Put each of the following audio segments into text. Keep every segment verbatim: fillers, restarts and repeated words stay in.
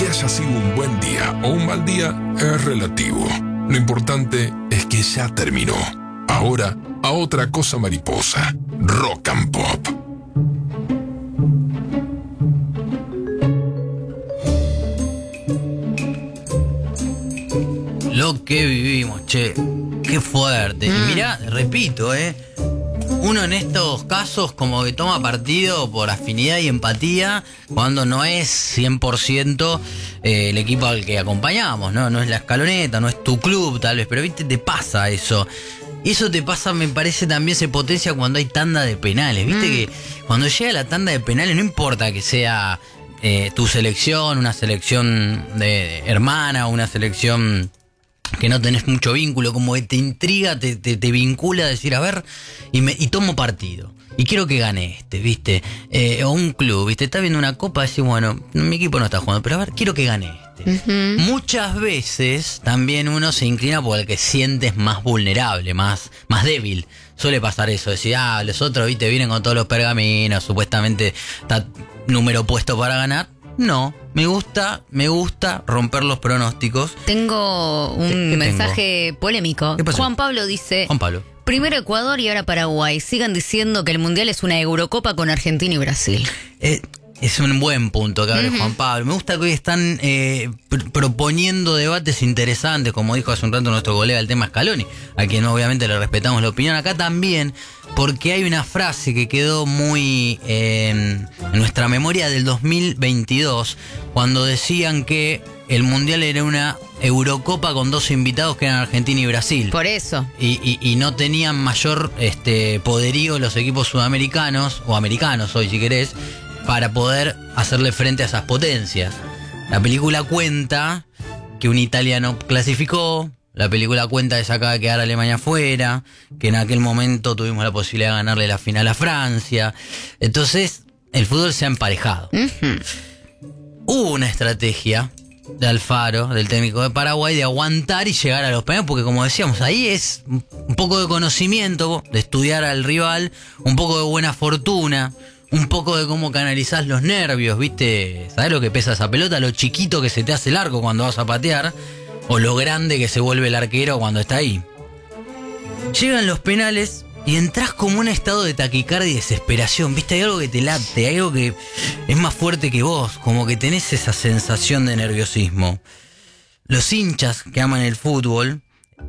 Que haya sido un buen día o un mal día es relativo. Lo importante es que ya terminó. Ahora, a otra cosa mariposa. Rock and Pop. Lo que vivimos, che. Qué fuerte. Mm. Y mirá, repito, eh. Uno en estos casos como que toma partido por afinidad y empatía cuando no es cien por ciento eh, el equipo al que acompañamos, ¿no? No es la escaloneta, no es tu club tal vez, pero viste, te pasa eso. Y eso te pasa, me parece, también se potencia cuando hay tanda de penales, viste mm. que cuando llega la tanda de penales no importa que sea eh, tu selección, una selección de, de hermana, una selección que no tenés mucho vínculo, como que te intriga, te, te, te vincula a decir, a ver, y, me, y tomo partido. Y quiero que gane este, ¿viste? Eh, o un club, ¿viste? Está viendo una copa y decís, bueno, mi equipo no está jugando, pero a ver, quiero que gane este. Uh-huh. Muchas veces también uno se inclina por el que sientes más vulnerable, más, más débil. Suele pasar eso, decir, ah, los otros, ¿viste? Vienen con todos los pergaminos, supuestamente está número puesto para ganar. No, me gusta, me gusta romper los pronósticos. Tengo un ¿Qué, qué mensaje tengo? polémico. Juan Pablo dice: Juan Pablo. Primero Ecuador y ahora Paraguay. Sigan diciendo que el Mundial es una Eurocopa con Argentina y Brasil. Eh, es un buen punto que hable uh-huh. Juan Pablo. Me gusta que hoy están eh, pr- proponiendo debates interesantes, como dijo hace un rato nuestro colega el tema Scaloni, a quien obviamente le respetamos la opinión. Acá también, porque hay una frase que quedó muy eh, en nuestra memoria del dos mil veintidós, cuando decían que el Mundial era una Eurocopa con dos invitados que eran Argentina y Brasil. Por eso. Y, y, y no tenían mayor este, poderío los equipos sudamericanos, o americanos hoy si querés, para poder hacerle frente a esas potencias. La película cuenta que un italiano clasificó. La película cuenta que se acaba de quedar Alemania afuera, que en aquel momento tuvimos la posibilidad de ganarle la final a Francia. Entonces, el fútbol se ha emparejado. Uh-huh. Hubo una estrategia de Alfaro, del técnico de Paraguay, de aguantar y llegar a los penales, porque como decíamos, ahí es un poco de conocimiento, de estudiar al rival, un poco de buena fortuna, un poco de cómo canalizás los nervios, ¿viste? ¿Sabés lo que pesa esa pelota? Lo chiquito que se te hace el arco cuando vas a patear, o lo grande que se vuelve el arquero cuando está ahí. Llegan los penales y entras como un estado de taquicardia y desesperación, ¿viste? Hay algo que te late, hay algo que es más fuerte que vos, como que tenés esa sensación de nerviosismo. Los hinchas que aman el fútbol,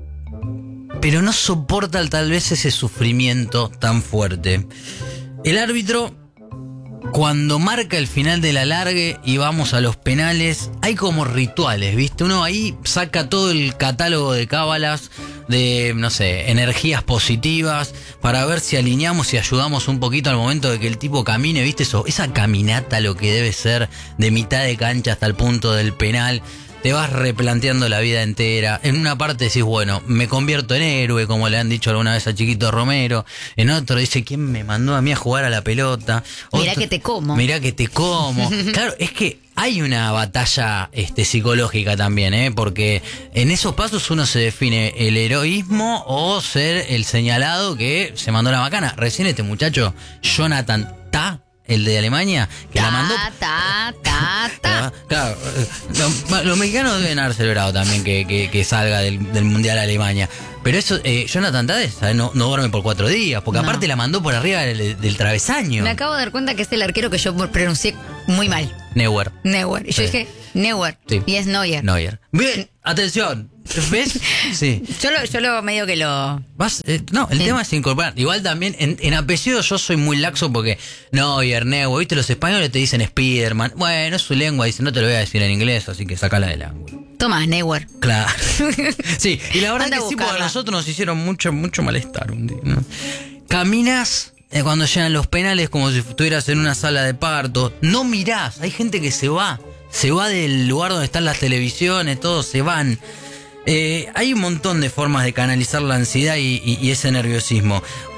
pero no soportan tal vez ese sufrimiento tan fuerte. El árbitro, cuando marca el final del alargue y vamos a los penales, hay como rituales, ¿viste? Uno ahí saca todo el catálogo de cábalas, de, no sé, energías positivas, para ver si alineamos y ayudamos un poquito al momento de que el tipo camine, ¿viste? Eso, esa caminata, lo que debe ser de mitad de cancha hasta el punto del penal. Te vas replanteando la vida entera. En una parte decís, bueno, me convierto en héroe, como le han dicho alguna vez a Chiquito Romero. En otro dice, ¿quién me mandó a mí a jugar a la pelota? Otro, mirá que te como. Mirá que te como. Claro, es que hay una batalla este, psicológica también, ¿eh? Porque en esos pasos uno se define el heroísmo o ser el señalado que se mandó la macana. Recién este muchacho, Jonathan Ta, el de Alemania, que ta, la mandó. Ta, ta, ta. Claro, los, los mexicanos deben haber celebrado también que, que, que salga del, del Mundial a Alemania. Pero eso, eh, Jonathan Tades, no, no duerme por cuatro días, porque no. Aparte la mandó por arriba del, del travesaño. Me acabo de dar cuenta que es el arquero que yo pronuncié muy mal. Neuer. Neuer. Y yo sí. dije Neuer. Sí. Y es Neuer. Neuer. Bien, atención. ¿Ves? Sí. Yo lo, yo lo medio que lo... Vas, eh, no, el sí. tema es incorporar. Igual también, en, en apellido yo soy muy laxo porque Neuer, Neuer, ¿viste? Los españoles te dicen Spiderman. Bueno, es su lengua, dice, no te lo voy a decir en inglés, así que sacala del ángulo. Tomás, Neuer. Claro. Sí, y la verdad Anda que sí, porque a nosotros nos hicieron mucho, mucho malestar un día, ¿no? Caminas eh, cuando llegan los penales como si estuvieras en una sala de parto. No mirás, hay gente que se va. Se va del lugar donde están las televisiones, todos se van. Eh, hay un montón de formas de canalizar la ansiedad y, y, y ese nerviosismo.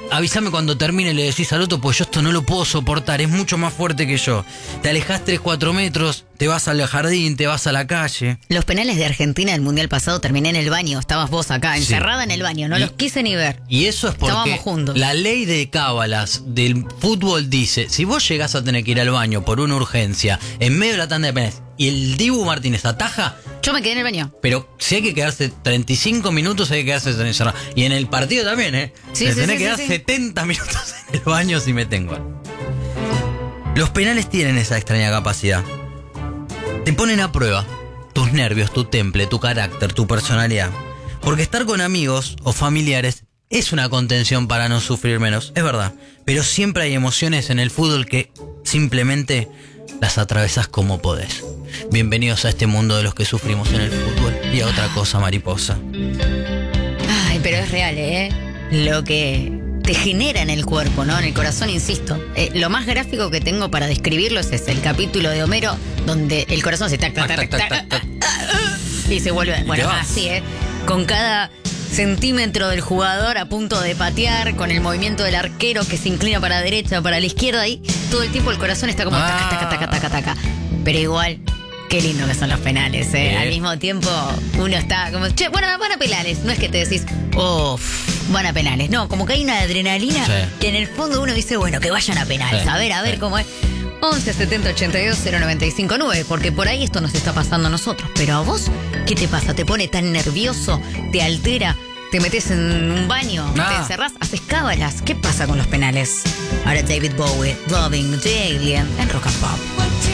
avísame cuando termine, le decís al otro, pues yo esto no lo puedo soportar, es mucho más fuerte que yo. Te alejás tres, cuatro metros, te vas al jardín, te vas a la calle. Los penales de Argentina del Mundial pasado terminé en el baño, estabas vos acá, encerrada sí. en el baño, no y, los quise ni ver. Y eso es porque estábamos juntos. La ley de cábalas del fútbol dice, si vos llegás a tener que ir al baño por una urgencia, en medio de la tanda de penales, y el Dibu Martínez ataja... Yo me quedé en el baño. Pero si hay que quedarse treinta y cinco minutos, hay que quedarse encerrado. Y en el partido también, ¿eh? Sí, me sí, tenés sí, que quedar sí, setenta minutos en el baño si me tengo. Los penales tienen esa extraña capacidad. Te ponen a prueba tus nervios, tu temple, tu carácter, tu personalidad. Porque estar con amigos o familiares es una contención para no sufrir menos, es verdad. Pero siempre hay emociones en el fútbol que simplemente las atravesás como podés. Bienvenidos a este mundo de los que sufrimos en el fútbol y a otra cosa mariposa. Ay, pero es real, ¿eh? Lo que te genera en el cuerpo, ¿no? En el corazón, insisto. Eh, lo más gráfico que tengo para describirlo es ese, el capítulo de Homero donde el corazón se tac, tac, tac, tac, tac, tac, y se vuelve... Bueno, así, ¿eh? Con cada centímetro del jugador a punto de patear, con el movimiento del arquero que se inclina para la derecha, para la izquierda, y todo el tiempo el corazón está como taca, taca, taca, taca, taca. Pero igual... Qué lindo que son los penales, ¿eh? ¿Eh? Al mismo tiempo, uno está como, che, bueno, van a penales. No es que te decís, oh, van a penales. No, como que hay una adrenalina sí. que en el fondo uno dice, bueno, que vayan a penales. Sí. A ver, a ver sí. cómo es. once setenta ochenta y dos cero noventa y cinco nueve, porque por ahí esto nos está pasando a nosotros. Pero a vos, ¿qué te pasa? ¿Te pone tan nervioso? ¿Te altera? ¿Te metes en un baño? Ah. ¿Te encerrás? ¿Haces cábalas? ¿Qué pasa con los penales? Ahora David Bowie, Loving the Alien en Rock and Pop.